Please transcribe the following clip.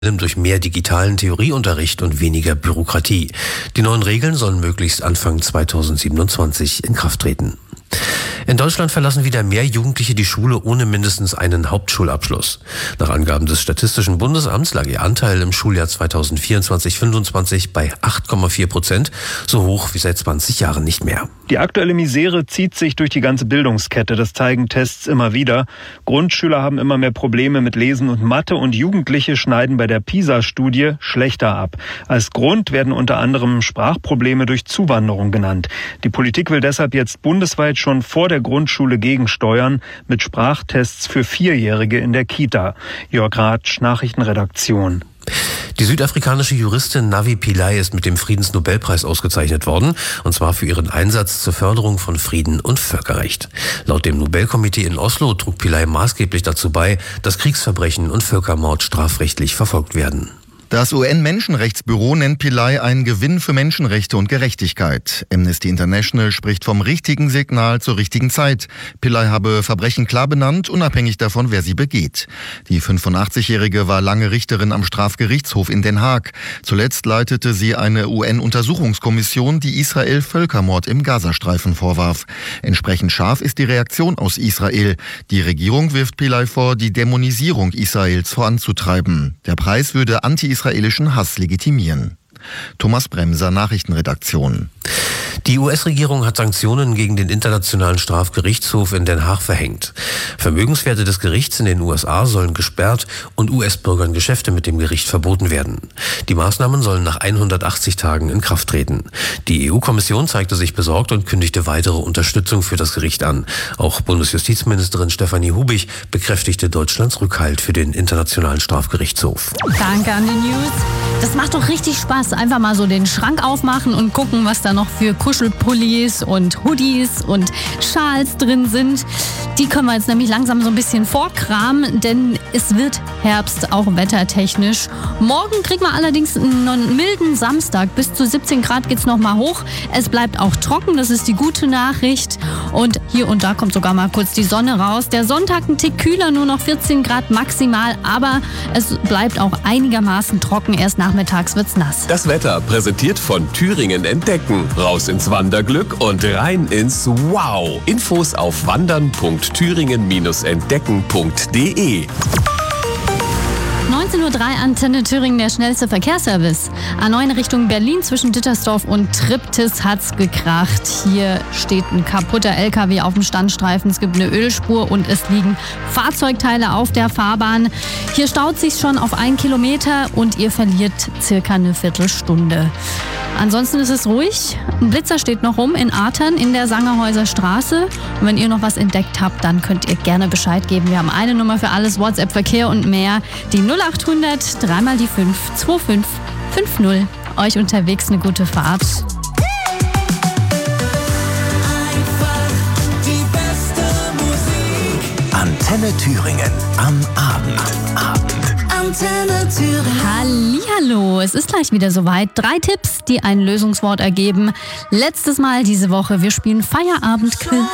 durch mehr digitalen Theorieunterricht und weniger Bürokratie. Die neuen Regeln sollen möglichst Anfang 2027 in Kraft treten. In Deutschland verlassen wieder mehr Jugendliche die Schule ohne mindestens einen Hauptschulabschluss. Nach Angaben des Statistischen Bundesamts lag ihr Anteil im Schuljahr 2024/25 bei 8,4%, so hoch wie seit 20 Jahren nicht mehr. Die aktuelle Misere zieht sich durch die ganze Bildungskette, das zeigen Tests immer wieder. Grundschüler haben immer mehr Probleme mit Lesen und Mathe und Jugendliche schneiden bei der PISA-Studie schlechter ab. Als Grund werden unter anderem Sprachprobleme durch Zuwanderung genannt. Die Politik will deshalb jetzt bundesweit schon vor der Grundschule gegensteuern mit Sprachtests für Vierjährige in der Kita. Jörg Ratsch, Nachrichtenredaktion. Die südafrikanische Juristin Navi Pillay ist mit dem Friedensnobelpreis ausgezeichnet worden, und zwar für ihren Einsatz zur Förderung von Frieden und Völkerrecht. Laut dem Nobelkomitee in Oslo trug Pillay maßgeblich dazu bei, dass Kriegsverbrechen und Völkermord strafrechtlich verfolgt werden. Das UN-Menschenrechtsbüro nennt Pillay einen Gewinn für Menschenrechte und Gerechtigkeit. Amnesty International spricht vom richtigen Signal zur richtigen Zeit. Pillay habe Verbrechen klar benannt, unabhängig davon, wer sie begeht. Die 85-Jährige war lange Richterin am Strafgerichtshof in Den Haag. Zuletzt leitete sie eine UN-Untersuchungskommission, die Israel Völkermord im Gazastreifen vorwarf. Entsprechend scharf ist die Reaktion aus Israel. Die Regierung wirft Pillay vor, die Dämonisierung Israels voranzutreiben. Der Preis würde anti-israelischen Hass legitimieren. Thomas Bremser, Nachrichtenredaktion. Die US-Regierung hat Sanktionen gegen den Internationalen Strafgerichtshof in Den Haag verhängt. Vermögenswerte des Gerichts in den USA sollen gesperrt und US-Bürgern Geschäfte mit dem Gericht verboten werden. Die Maßnahmen sollen nach 180 Tagen in Kraft treten. Die EU-Kommission zeigte sich besorgt und kündigte weitere Unterstützung für das Gericht an. Auch Bundesjustizministerin Stefanie Hubig bekräftigte Deutschlands Rückhalt für den Internationalen Strafgerichtshof. Danke an die News. Das macht doch richtig Spaß. Einfach mal so den Schrank aufmachen und gucken, was da noch für Kuschelpullis und Hoodies und Schals drin sind. Die können wir jetzt nämlich langsam so ein bisschen vorkramen, denn es wird Herbst, auch wettertechnisch. Morgen kriegen wir allerdings einen milden Samstag. Bis zu 17 Grad geht's noch mal hoch. Es bleibt auch trocken, das ist die gute Nachricht. Und hier und da kommt sogar mal kurz die Sonne raus. Der Sonntag ein Tick kühler, nur noch 14 Grad maximal. Aber es bleibt auch einigermaßen trocken. Erst nachmittags wird's nass. Das Wetter präsentiert von Thüringen Entdecken. Raus ins Wanderglück und rein ins Wow. Infos auf wandern.thüringen-entdecken.de. 19:03 Uhr, Antenne Thüringen, der schnellste Verkehrsservice. A9 Richtung Berlin zwischen Dittersdorf und Triptis hat's gekracht. Hier steht ein kaputter LKW auf dem Standstreifen. Es gibt eine Ölspur und es liegen Fahrzeugteile auf der Fahrbahn. Hier staut sich schon auf 1 Kilometer und ihr verliert circa eine Viertelstunde. Ansonsten ist es ruhig. Ein Blitzer steht noch rum in Artern in der Sangerhäuser Straße. Und wenn ihr noch was entdeckt habt, dann könnt ihr gerne Bescheid geben. Wir haben eine Nummer für alles, WhatsApp, Verkehr und mehr. Die 0800 3 mal die 5 2550. Euch unterwegs eine gute Fahrt. Antenne Thüringen am Abend. Antenne Thüringen. Hallihallo, es ist gleich wieder soweit. 3 Tipps, die ein Lösungswort ergeben. Letztes Mal diese Woche, wir spielen Feierabendquiz.